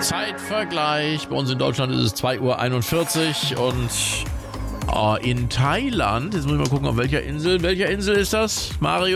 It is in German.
Zeitvergleich. Bei uns in Deutschland ist es 2:41 Uhr und in Thailand, jetzt muss ich mal gucken, auf welcher Insel ist das, Mario?